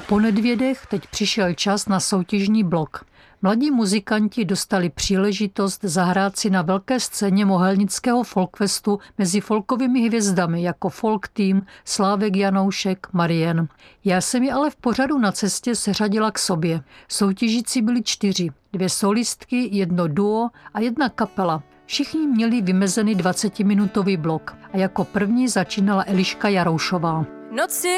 Po Nedvědech teď přišel čas na soutěžní blok. Mladí muzikanti dostali příležitost zahrát si na velké scéně mohelnického folkfestu mezi folkovými hvězdami jako Folk Team, Slávek Janoušek, Marien. Já jsem je ale v pořadu Na cestě seřadila k sobě. Soutěžící byli 4, 2 solistky, 1 duo a 1 kapela. Všichni měli vymezený 20-minutový blok a jako první začínala Eliška Jaroušová. Noci